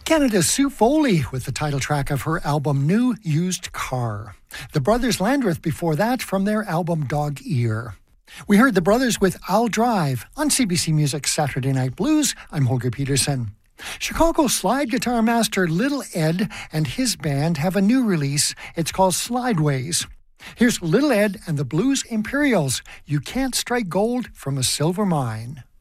Canada's Sue Foley with the title track of her album New Used Car. The Brothers Landreth before that from their album Dog Ear. We heard the Brothers with I'll Drive on CBC Music's Saturday Night Blues. I'm Holger Peterson. Chicago slide guitar master Little Ed and his band have a new release. It's called Slideways. Here's Little Ed and the Blues Imperials. You can't strike gold from a silver mine.